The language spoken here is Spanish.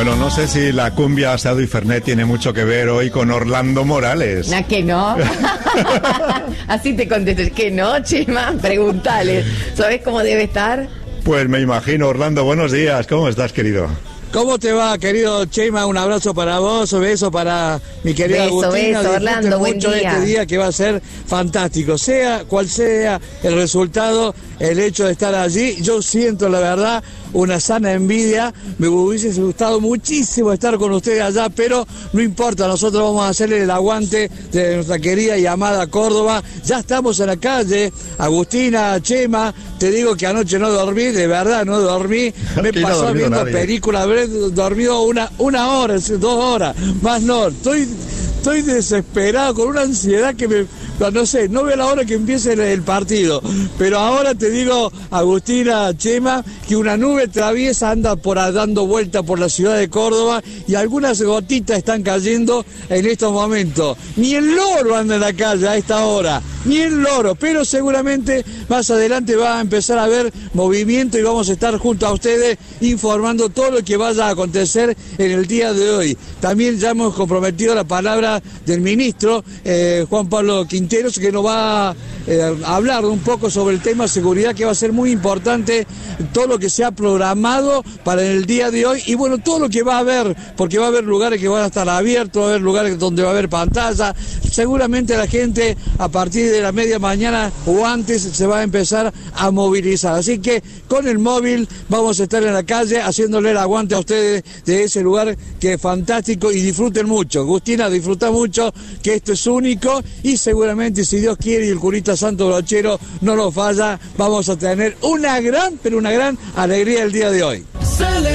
Bueno, no sé si la cumbia, asado y fernet tiene mucho que ver hoy con Orlando Morales. ¿A que no? Así te contesto, que no, Chema, pregúntale. ¿Sabes cómo debe estar? Pues me imagino. Orlando, buenos días. ¿Cómo estás, querido? ¿Cómo te va, querido Chema? Un abrazo para vos, un beso para mi querida Agustina. Beso, Orlando, buen mucho día. Este día que va a ser fantástico. Sea cual sea el resultado, el hecho de estar allí, yo siento, la verdad, una sana envidia. Me hubiese gustado muchísimo estar con ustedes allá, pero no importa, nosotros vamos a hacerle el aguante de nuestra querida y amada Córdoba. Ya estamos en la calle. Agustina, Chema, te digo que anoche no dormí, de verdad no dormí. Me pasó viendo películas, habré dormido una hora, 2 horas, más no. Estoy desesperado, con una ansiedad que no sé, no veo la hora que empiece el partido. Pero ahora te digo, Agustina, Chema, que una nube traviesa anda dando vuelta por la ciudad de Córdoba y algunas gotitas están cayendo en estos momentos. Ni el loro anda en la calle a esta hora, ni el loro, pero seguramente más adelante va a empezar a haber movimiento y vamos a estar junto a ustedes informando todo lo que vaya a acontecer en el día de hoy. También ya hemos comprometido la palabra del ministro Juan Pablo Quinteros, que nos va a hablar un poco sobre el tema seguridad, que va a ser muy importante todo lo que se ha programado para el día de hoy y bueno, todo lo que va a haber, porque va a haber lugares que van a estar abiertos, va a haber lugares donde va a haber pantalla. Seguramente la gente a partir de la media mañana o antes se va a empezar a movilizar, así que con el móvil vamos a estar en la calle haciéndole el aguante a ustedes de ese lugar que es fantástico, y disfruten mucho. Agustina, disfruta mucho, que esto es único y seguramente, si Dios quiere y el curita Santo Brochero no lo falla, vamos a tener una gran, pero una gran alegría el día de hoy.